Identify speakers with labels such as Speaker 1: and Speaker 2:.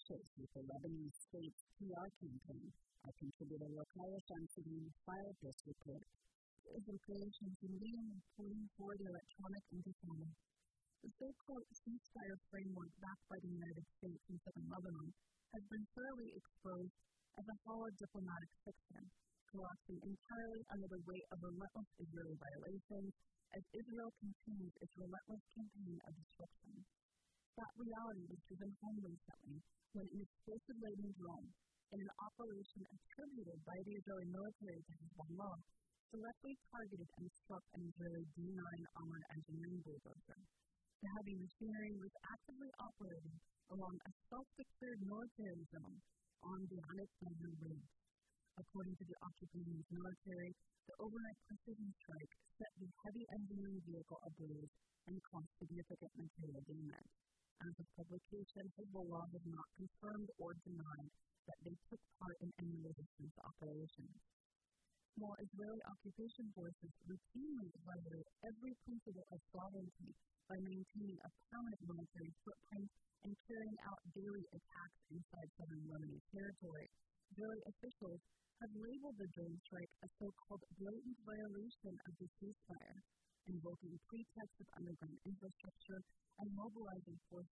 Speaker 1: clashes with the Lebanese state's PR campaign. Our contributor Wakaya Shamsuddin filed this report.
Speaker 2: Israel Coalition is leading reporting for the electronic intifada. The so-called ceasefire framework backed by the United States in southern Lebanon has been thoroughly exposed as a hollow diplomatic fiction, collapsing entirely under the weight of relentless Israeli violations as Israel continues its relentless campaign of destruction. That reality was driven home recently when an explosive-laden drone, in an operation attributed by the Israeli military to Hezbollah, directly targeted and struck an Israeli D-9 armored engineering bulldozer. The heavy machinery was actively operating along a self-declared military zone on the Aleppo Ridge. According to the occupied military, the overnight precision strike set the heavy engineering vehicle ablaze and caused significant material damage. As of publication, Hezbollah has not confirmed or denied that they took part in any resistance operations. While Israeli occupation forces routinely violate every principle of sovereignty by maintaining a permanent military footprint and carrying out daily attacks inside southern Lebanese territory, Israeli officials have labeled the drone strike a so-called blatant violation of the ceasefire, invoking pretexts of underground infrastructure and mobilizing force